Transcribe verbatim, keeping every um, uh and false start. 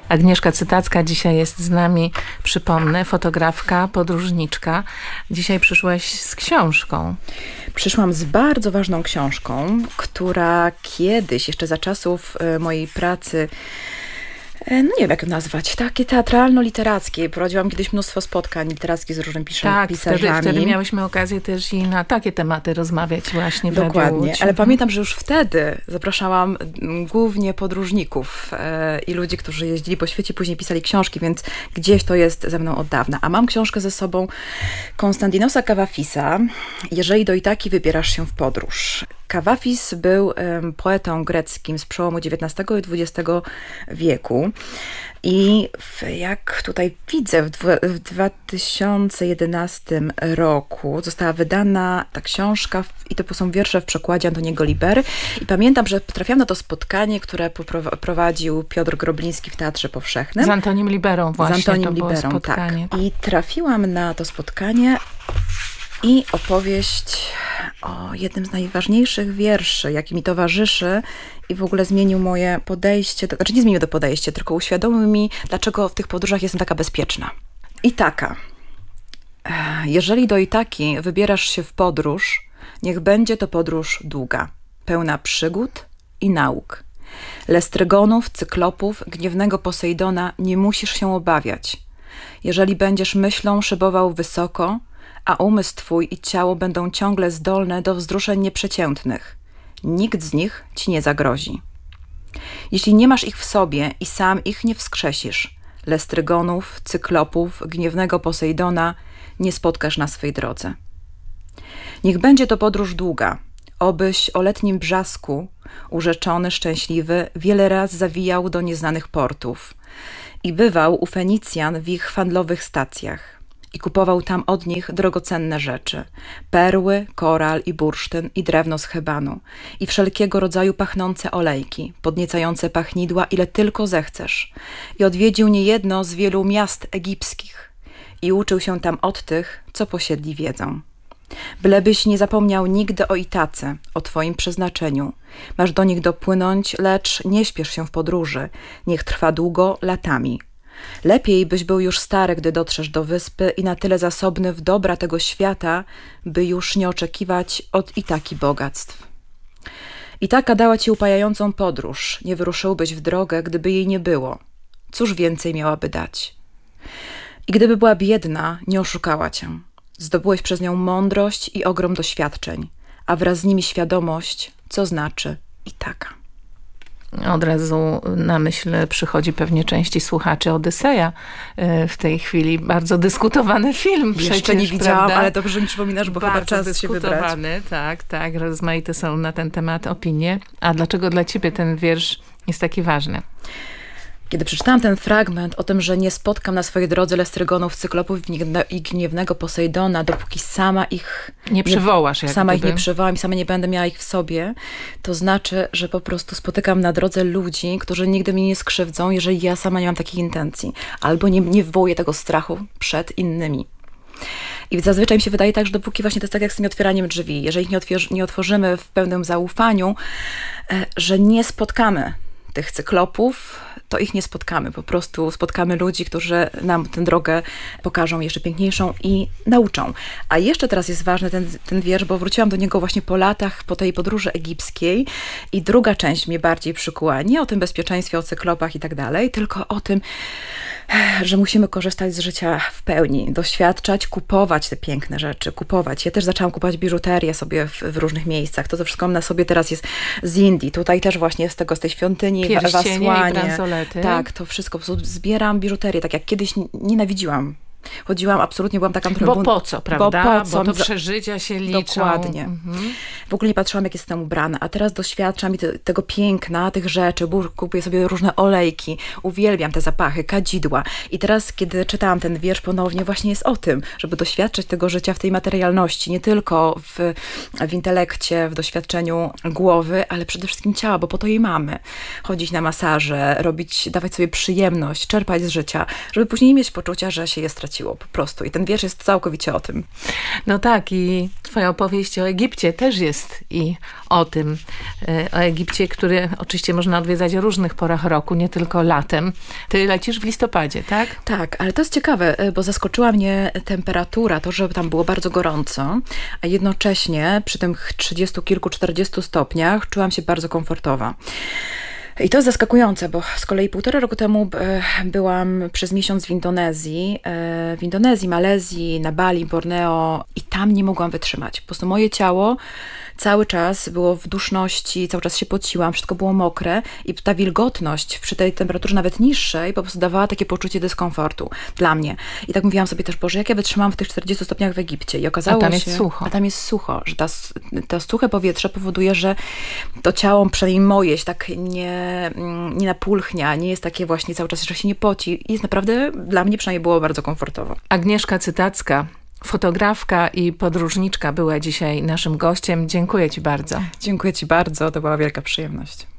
Agnieszka Cytacka dzisiaj jest z nami, przypomnę, fotografka, podróżniczka. Dzisiaj przyszłaś z książką. Przyszłam z bardzo ważną książką, która kiedyś, jeszcze za czasów mojej pracy, no nie wiem jak ją nazwać, takie teatralno-literackie. Prowadziłam kiedyś mnóstwo spotkań literackich z różnymi pisze- tak, pisarzami. Tak, wtedy, wtedy miałyśmy okazję też i na takie tematy rozmawiać właśnie w Dokładnie, Radiu Łódź. ale pamiętam, że już wtedy zapraszałam głównie podróżników e, i ludzi, którzy jeździli po świecie, później pisali książki, więc gdzieś to jest ze mną od dawna. A mam książkę ze sobą Konstantinosa Kavafisa, Jeżeli do Itaki wybierasz się w podróż. Kavafis był um, poetą greckim z przełomu dziewiętnastego i dwudziestego wieku. I w, jak tutaj widzę, w, dwa, w dwa tysiące jedenastym roku została wydana ta książka i to są wiersze w przekładzie Antoniego Libery. I pamiętam, że trafiłam na to spotkanie, które poprowadził Piotr Grobliński w Teatrze Powszechnym. Z Antonim Liberą właśnie. Z Antonim to było Liberą, spotkanie. tak. I trafiłam na to spotkanie i opowieść o jednym z najważniejszych wierszy, jaki mi towarzyszy i w ogóle zmienił moje podejście, to znaczy nie zmienił to podejście, tylko uświadomił mi, dlaczego w tych podróżach jestem taka bezpieczna. Itaka. Jeżeli do Itaki wybierasz się w podróż, niech będzie to podróż długa, pełna przygód i nauk. Lestrygonów, cyklopów, gniewnego Posejdona nie musisz się obawiać. Jeżeli będziesz myślą szybował wysoko, a umysł twój i ciało będą ciągle zdolne do wzruszeń nieprzeciętnych. Nikt z nich ci nie zagrozi. Jeśli nie masz ich w sobie i sam ich nie wskrzesisz, lestrygonów, cyklopów, gniewnego Posejdona nie spotkasz na swej drodze. Niech będzie to podróż długa, obyś o letnim brzasku, urzeczony, szczęśliwy, wiele razy zawijał do nieznanych portów i bywał u Fenicjan w ich handlowych stacjach. I kupował tam od nich drogocenne rzeczy. Perły, koral i bursztyn i drewno z Hebanu. I wszelkiego rodzaju pachnące olejki, podniecające pachnidła, ile tylko zechcesz. I odwiedził niejedno z wielu miast egipskich. I uczył się tam od tych, co posiedli wiedzą. Bylebyś nie zapomniał nigdy o Itace, o twoim przeznaczeniu. Masz do nich dopłynąć, lecz nie śpiesz się w podróży. Niech trwa długo, latami. Lepiej byś był już stary, gdy dotrzesz do wyspy i na tyle zasobny w dobra tego świata, by już nie oczekiwać od Itaki bogactw. Itaka dała ci upajającą podróż, nie wyruszyłbyś w drogę, gdyby jej nie było. Cóż więcej miałaby dać? I gdyby była biedna, nie oszukała cię. Zdobyłeś przez nią mądrość i ogrom doświadczeń, a wraz z nimi świadomość, co znaczy Itaka. Od razu na myśl przychodzi pewnie części słuchaczy Odyseja. W tej chwili bardzo dyskutowany film. Jeszcze przecież, nie widziałam, prawda? ale dobrze mi przypominasz, bo bardzo chyba czas się wybrać. dyskutowany, tak, tak. Rozmaite są na ten temat opinie. A dlaczego dla ciebie ten wiersz jest taki ważny? Kiedy przeczytałam ten fragment o tym, że nie spotkam na swojej drodze lestrygonów, cyklopów i gniewnego Posejdona, dopóki sama ich nie przywołasz, jak sama gdyby. ich nie przywołam i sama nie będę miała ich w sobie, to znaczy, że po prostu spotykam na drodze ludzi, którzy nigdy mnie nie skrzywdzą, jeżeli ja sama nie mam takich intencji. Albo nie, nie wywołuję tego strachu przed innymi. I zazwyczaj mi się wydaje tak, że dopóki właśnie to jest tak jak z tym otwieraniem drzwi, jeżeli ich nie, otwier- nie otworzymy w pełnym zaufaniu, że nie spotkamy tych cyklopów, to ich nie spotkamy. Po prostu spotkamy ludzi, którzy nam tę drogę pokażą jeszcze piękniejszą i nauczą. A jeszcze teraz jest ważny ten, ten wiersz, bo wróciłam do niego właśnie po latach, po tej podróży egipskiej i druga część mnie bardziej przykuła. Nie o tym bezpieczeństwie, o cyklopach i tak dalej, tylko o tym, że musimy korzystać z życia w pełni, doświadczać, kupować te piękne rzeczy, kupować. Ja też zaczęłam kupować biżuterię sobie w, w różnych miejscach. To, co wszystko na sobie teraz jest z Indii. Tutaj też właśnie z tego, z tej świątyni w Asłanie. I bransolety. Tak, to wszystko. Po prostu zbieram biżuterię, tak jak kiedyś nienawidziłam. Chodziłam, absolutnie byłam taka... Bo po co, prawda? Bo, po co? Bo to przeżycia się liczą. Dokładnie. Mhm. W ogóle nie patrzyłam, jak jestem ubrana, a teraz doświadczam te, tego piękna, tych rzeczy, kupuję sobie różne olejki, uwielbiam te zapachy, kadzidła. I teraz, kiedy czytałam ten wiersz ponownie, właśnie jest o tym, żeby doświadczać tego życia w tej materialności, nie tylko w, w intelekcie, w doświadczeniu głowy, ale przede wszystkim ciała, bo po to jej mamy. Chodzić na masaże, robić, dawać sobie przyjemność, czerpać z życia, żeby później nie mieć poczucia, że się jest straciło po prostu. I ten wiersz jest całkowicie o tym. No tak, i twoja opowieść o Egipcie też jest i o tym. O Egipcie, który oczywiście można odwiedzać o różnych porach roku, nie tylko latem. Ty lecisz w listopadzie, tak? Tak, ale to jest ciekawe, bo zaskoczyła mnie temperatura, to, że tam było bardzo gorąco, a jednocześnie przy tych trzydziestu kilku, czterdziestu stopniach czułam się bardzo komfortowo. I to jest zaskakujące, bo z kolei półtora roku temu byłam przez miesiąc w Indonezji, w Indonezji, Malezji, na Bali, Borneo i tam nie mogłam wytrzymać. Po prostu moje ciało cały czas było w duszności, cały czas się pociłam, wszystko było mokre i ta wilgotność przy tej temperaturze nawet niższej po prostu dawała takie poczucie dyskomfortu dla mnie. I tak mówiłam sobie też, Boże, jak ja wytrzymałam w tych czterdziestu stopniach w Egipcie. I okazało a tam się, jest sucho. A tam jest sucho, że ta, to suche powietrze powoduje, że to ciało, przynajmniej moje, się tak nie, nie napulchnia, nie jest takie właśnie cały czas, że się nie poci. I jest naprawdę, dla mnie przynajmniej było bardzo komfortowo. Agnieszka Cytacka, fotografka i podróżniczka była dzisiaj naszym gościem. Dziękuję ci bardzo. Dziękuję ci bardzo, to była wielka przyjemność.